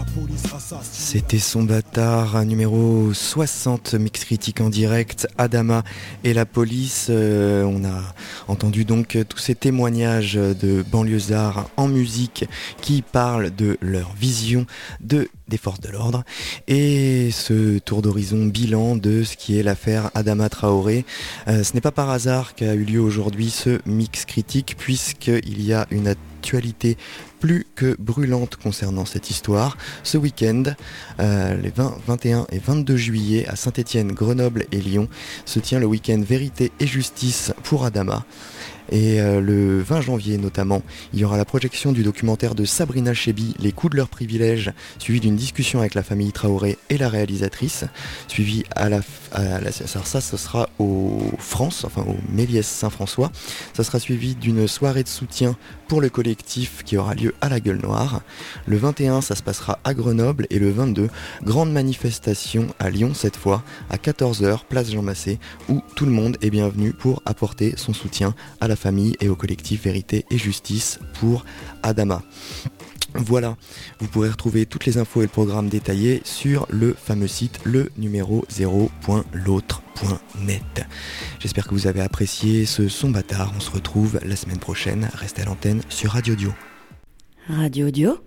C'était Son Bâtard, numéro 60, mix critique en direct, Adama et la police. On a entendu donc tous ces témoignages de banlieusards en musique qui parlent de leur vision des forces de l'ordre et ce tour d'horizon bilan de ce qui est l'affaire Adama Traoré. Ce n'est pas par hasard qu'a eu lieu aujourd'hui ce mix critique, puisqu'il y a une actualité plus que brûlante concernant cette histoire. Ce week-end, les 20, 21 et 22 juillet à Saint-Étienne, Grenoble et Lyon, se tient le week-end Vérité et Justice pour Adama. Et le 20 janvier notamment, il y aura la projection du documentaire de Sabrina Chebbi, Les coups de leurs privilèges, suivi d'une discussion avec la famille Traoré et la réalisatrice, suivi ça sera au Méliès Saint-François. Ça sera suivi d'une soirée de soutien pour le collectif qui aura lieu à la Gueule Noire. Le 21, ça se passera à Grenoble, et le 22, grande manifestation à Lyon cette fois, à 14h, place Jean Massé, où tout le monde est bienvenu pour apporter son soutien à la famille et au collectif Vérité et Justice pour Adama. Voilà, vous pourrez retrouver toutes les infos et le programme détaillé sur le fameux site le numéro 0.l'autre.net. J'espère que vous avez apprécié ce Son Bâtard. On se retrouve la semaine prochaine. Restez à l'antenne sur Radio Dio. Radio Dio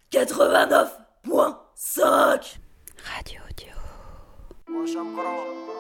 89.5 Radio Dio.